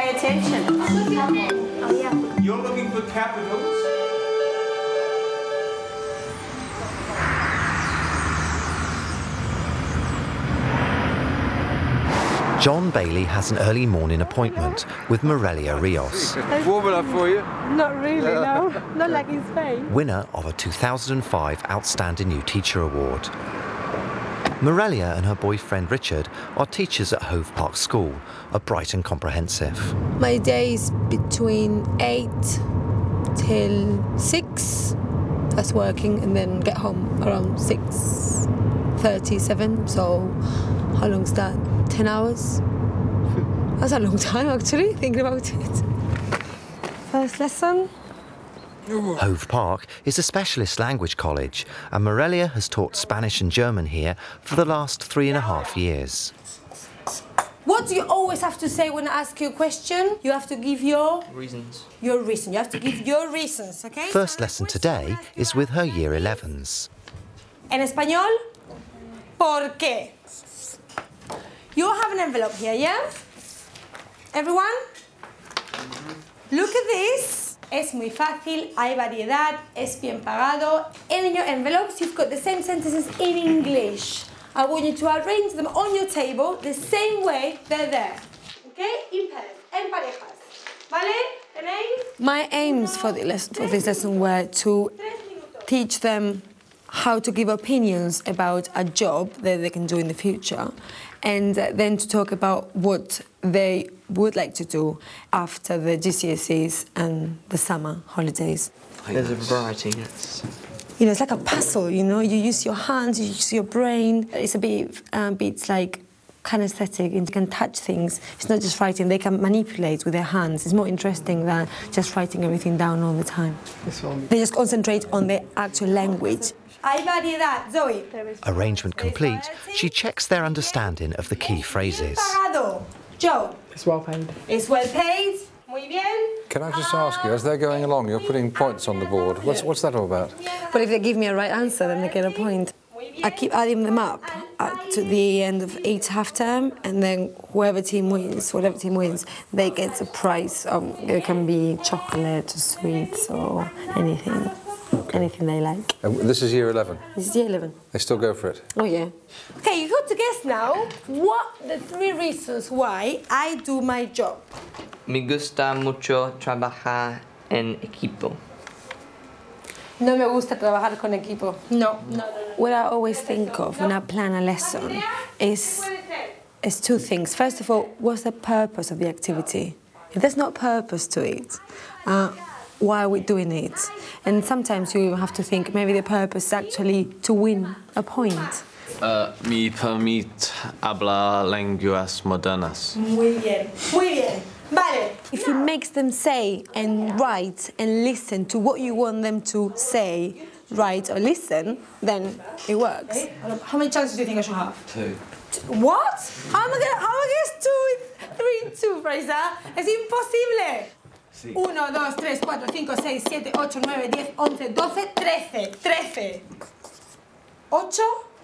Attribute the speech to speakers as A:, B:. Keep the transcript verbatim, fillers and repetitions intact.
A: pay attention. Oh, yeah.
B: You're looking for capitals?
C: John Bailey has an early morning appointment with Morelia Rios.
D: Warm it up for you?
E: Not really, no. Not like in Spain.
C: Winner of a two thousand five Outstanding New Teacher Award. Morelia and her boyfriend Richard are teachers at Hove Park School, a Brighton comprehensive.
E: My day is between eight till six. That's working, and then get home around six thirty-seven. So how long's that? Ten hours? That's a long time, actually, thinking about it. First lesson.
C: Hove Park is a specialist language college, and Morelia has taught Spanish and German here for the last three and a half years.
E: What do you always have to say when I ask you a question? You have to give your...
F: Reasons.
E: Your reason. You have to give your reasons, OK?
C: First lesson today is with her Year elevens.
E: En español, ¿por qué? You have an envelope here, yeah? Everyone? Look at this. Es muy fácil, hay variedad, es bien pagado. And in your envelopes, you've got the same sentences in English. I want you to arrange them on your table the same way they're there. Okay? In pairs, en parejas. ¿Vale? ¿Tenéis? My aims for, the lesson, for this lesson were to teach them how to give opinions about a job that they can do in the future, and then to talk about what they would like to do after the G C S Es and the summer holidays.
F: There's a variety. It's...
E: You know, it's like a puzzle, you know? You use your hands, you use your brain. It's a bit, um, bit like kinesthetic, and you can touch things. It's not just writing, they can manipulate with their hands. It's more interesting than just writing everything down all the time. They just concentrate on the actual language. Hay variedad, Zoe.
C: Arrangement complete, she checks their understanding of the key phrases.
E: Joe.
G: It's well paid.
E: It's well paid. Muy bien.
D: Can I just ask you, as they're going along, you're putting points on the board. What's, what's that all about?
E: But if they give me a right answer, then they get a point. I keep adding them up uh, to the end of each half term, and then whoever team wins, whatever team wins, they get a prize. Um, it can be chocolate, or sweets, or anything. Okay. Anything they like.
D: And this is year eleven?
E: This is year eleven.
D: They still go for it?
E: Oh, yeah. OK, you got to guess now what the three reasons why I do my job.
F: Me gusta mucho trabajar en equipo.
E: No me gusta trabajar con equipo. No, no, no, no. What I always think of when I plan a lesson is, is two things. First of all, what's the purpose of the activity? If there's no purpose to it, uh, why are we doing it? And sometimes you have to think maybe the purpose is actually to win a point.
H: Uh, me permite hablar lenguas modernas.
E: Muy bien, muy bien. Vale. If it makes them say and write and listen to what you want them to say, write or listen, then it works. Okay. How many chances do you think I should have?
H: Two.
E: What? How am I gonna, how am I gonna do it? Three, two, Fraser? Es imposible.
H: Sí.
E: Uno, dos, tres, cuatro, cinco, seis, siete, ocho, nueve, diez, once, doce, trece. Trece. Ocho.